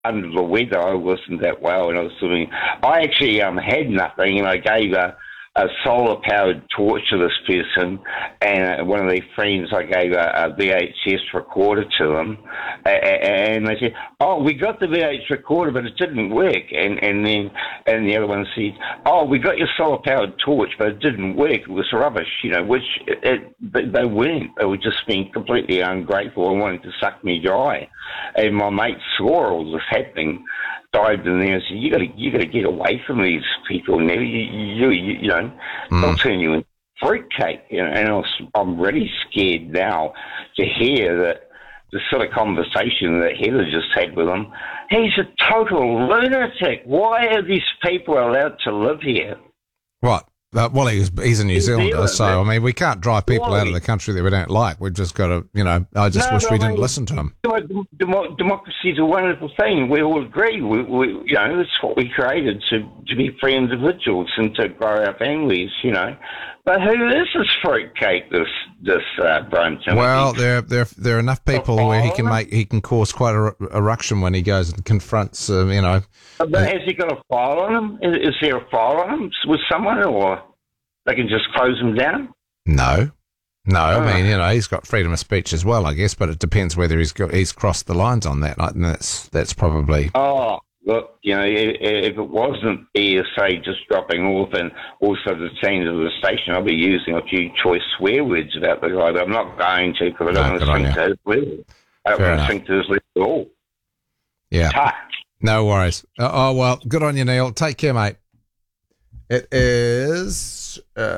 under the weather. I wasn't that well, and I was swimming. I actually had nothing, and I gave a solar-powered torch to this person, and one of their friends, I gave a VHS recorder to them, and they said, "Oh, we got the VHS recorder, but it didn't work." And the other one said, "Oh, we got your solar-powered torch, but it didn't work. It was rubbish," which they weren't. They were just being completely ungrateful and wanting to suck me dry. And my mate saw all this happening, dived in there and said, "You got to get away from these people now. They'll turn you into fruitcake." And I'm really scared now to hear that the sort of conversation that Heather just had with him. He's a total lunatic. Why are these people allowed to live here? What? Well, he's a New Zealander, so, I mean, we can't drive people out of the country that we don't like. We've just got to, I just wish we didn't listen to him. Democracy is a wonderful thing. We all agree. It's what we created to be free individuals and to grow our families, But who is this fruitcake, this Brian Timothy? Well, there are enough people where he can cause quite a ruction when he goes and confronts, But has he got a file on him? Is there a file on him with someone, or they can just close him down? No. I mean, he's got freedom of speech as well, I guess, but it depends whether he's crossed the lines on that. And that's probably. Oh, look, if it wasn't ESA just dropping off and also the change of the station, I'll be using a few choice swear words about the guy, but I'm not going to because I don't want to sink to his level. I don't want to sink to his level at all. Yeah. Touch. No worries. Well, good on you, Neil. Take care, mate. It is.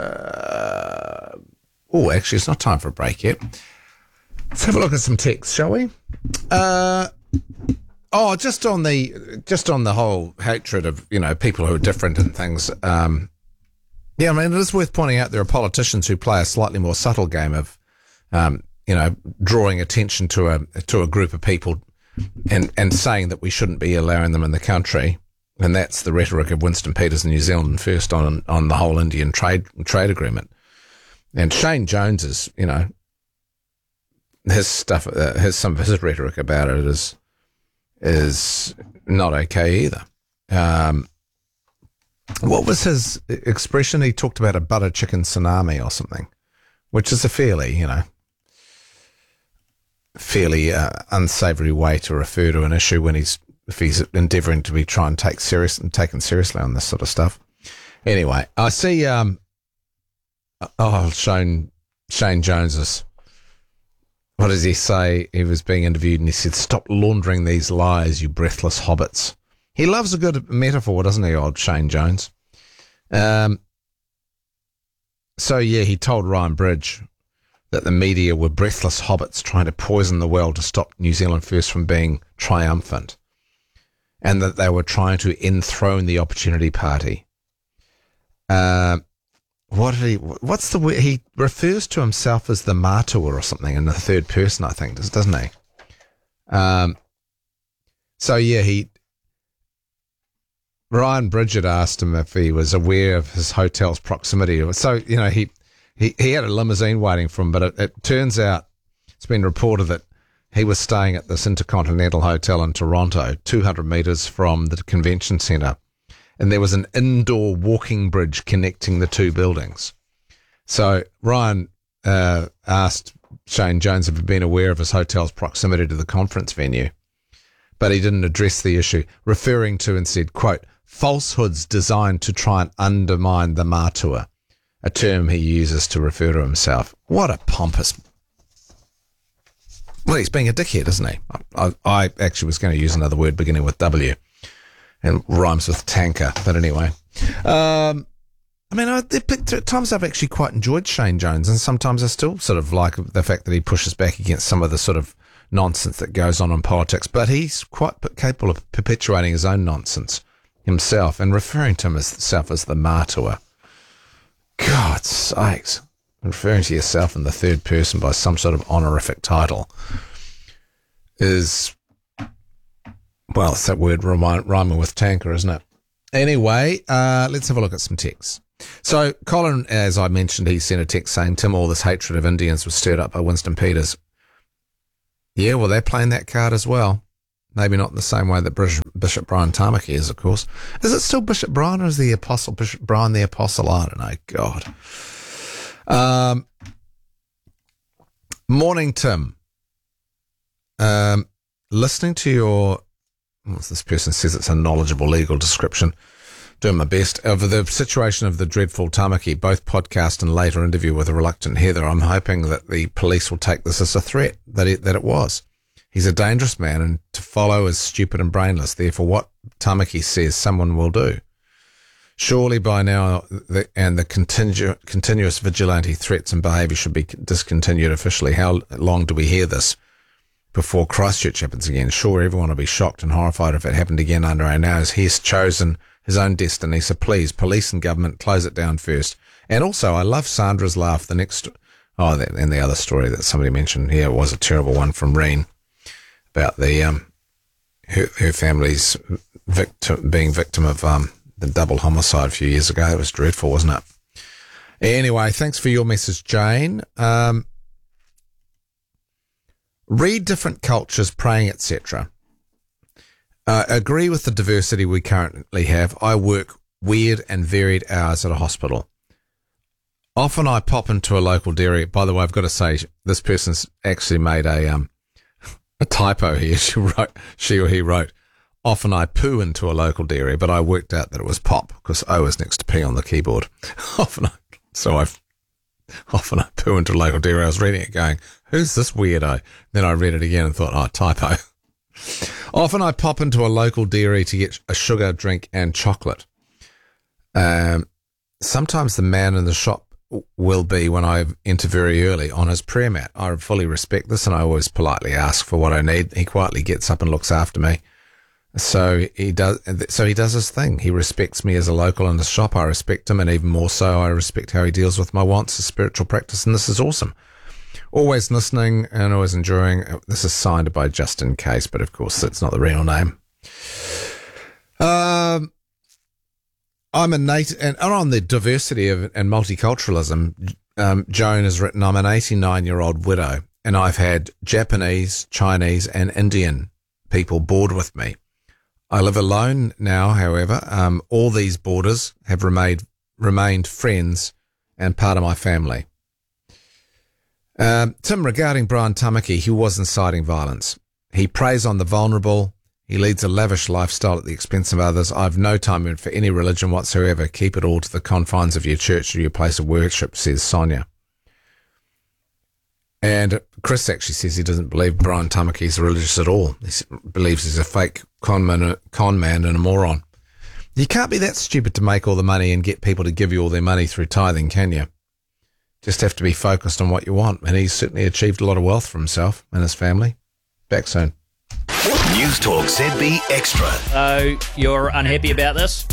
Actually, it's not time for a break yet. Let's have a look at some texts, shall we? Just on the whole hatred of people who are different and things. I mean, it is worth pointing out there are politicians who play a slightly more subtle game of, drawing attention to a group of people and saying that we shouldn't be allowing them in the country. And that's the rhetoric of Winston Peters in New Zealand First on the whole Indian trade agreement. And Shane Jones is, his stuff, some of his rhetoric about it is not okay either. What was his expression? He talked about a butter chicken tsunami or something, which is a fairly unsavoury way to refer to an issue if he's endeavouring to be taken seriously on this sort of stuff. Anyway, I see. Shane Jones's. What does he say? He was being interviewed and he said, "Stop laundering these lies, you breathless hobbits." He loves a good metaphor, doesn't he, old Shane Jones? He told Ryan Bridge that the media were breathless hobbits trying to poison the well to stop New Zealand First from being triumphant, and that they were trying to enthrone the Opportunity Party. What's the word? He refers to himself as the Matua or something in the third person, I think, doesn't he? Ryan Bridget asked him if he was aware of his hotel's proximity. So, he had a limousine waiting for him, but it turns out it's been reported that he was staying at this Intercontinental Hotel in Toronto, 200 metres from the convention centre. And there was an indoor walking bridge connecting the two buildings. So Ryan asked Shane Jones if he'd been aware of his hotel's proximity to the conference venue, but he didn't address the issue, referring to and said, quote, "falsehoods designed to try and undermine the Matua," a term he uses to refer to himself. What a pompous... Well, he's being a dickhead, isn't he? I actually was going to use another word beginning with W. And rhymes with tanker. But anyway. At times I've actually quite enjoyed Shane Jones, and sometimes I still sort of like the fact that he pushes back against some of the sort of nonsense that goes on in politics. But he's quite capable of perpetuating his own nonsense himself and referring to himself as the Matua. God sakes. Referring to yourself in the third person by some sort of honorific title is... Well, it's that word rhyming with tanker, isn't it? Anyway, let's have a look at some texts. So Colin, as I mentioned, he sent a text saying, "Tim, all this hatred of Indians was stirred up by Winston Peters." Yeah, well, they're playing that card as well. Maybe not in the same way that Bishop Brian Tamaki is, of course. Is it still Bishop Brian, or is the Apostle Bishop Brian the Apostle? I don't know. God. Morning, Tim. Listening to your, this person says it's a knowledgeable legal description, doing my best, of the situation of the dreadful Tamaki, both podcast and later interview with a reluctant Heather. I'm hoping that the police will take this as a threat, that it was. He's a dangerous man, and to follow is stupid and brainless. Therefore, what Tamaki says, someone will do. Surely by now, the continuous vigilante threats and behaviour should be discontinued officially. How long do we hear this before Christchurch happens again? Sure, everyone will be shocked and horrified if it happened again under our nose. He's chosen his own destiny, so please, police and government, close it down first. And also, I love Sandra's laugh. And the other story that somebody mentioned here was a terrible one from Reen, about the her family's being victim of the double homicide a few years ago. It was dreadful, wasn't it? Anyway, thanks for your message, Jane. Read different cultures, praying, etc. Agree with the diversity we currently have. I work weird and varied hours at a hospital. Often I pop into a local dairy. By the way, I've got to say, this person's actually made a typo here. She or he wrote, often I poo into a local dairy, but I worked out that it was pop because O is next to P on the keyboard. Often I poo into a local dairy. I was reading it going, who's this weirdo? Then I read it again and thought, oh, typo. Often I pop into a local dairy to get a sugar drink and chocolate. Sometimes the man in the shop will be, when I enter very early, on his prayer mat. I fully respect this, and I always politely ask for what I need. He quietly gets up and looks after me. So he does his thing. He respects me as a local in the shop. I respect him, and even more so, I respect how he deals with my wants as spiritual practice, and this is awesome. Always listening and always enjoying. This is signed by Justin Case, but of course that's not the real name. I'm a native, and on the diversity and multiculturalism, Joan has written, I'm an 89-year-old widow, and I've had Japanese, Chinese, and Indian people board with me. I live alone now, however. All these boarders have remained friends and part of my family. Tim, regarding Brian Tamaki, he was inciting violence. He preys on the vulnerable. He leads a lavish lifestyle at the expense of others. I've no time for any religion whatsoever. Keep it all to the confines of your church or your place of worship, says Sonia. And Chris actually says he doesn't believe Brian Tamaki is religious at all. He believes he's a fake con man and a moron. You can't be that stupid to make all the money and get people to give you all their money through tithing, can you? Just have to be focused on what you want. And he's certainly achieved a lot of wealth for himself and his family. Back soon. News Talk ZB Extra. So you're unhappy about this?